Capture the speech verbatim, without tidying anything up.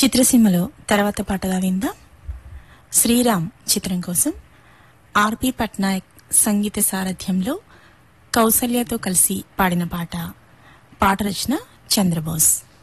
చిత్రసీమలో తర్వాత పాటగా విందాం. శ్రీరామ్ చిత్రం కోసం ఆర్పి పట్నాయక్ సంగీత సారథ్యంలో కౌసల్యతో కలిసి పాడిన పాట. పాట రచన చంద్రబోస్.